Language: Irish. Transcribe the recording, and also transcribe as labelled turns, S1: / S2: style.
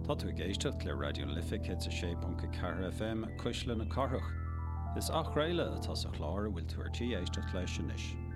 S1: Tá tú géistecht le Radio Lifa Kids a 6.4 FM Cuisle na Carthach. Is ach réile atá sa chláir bhfuil tuairtí éistecht leis sin is.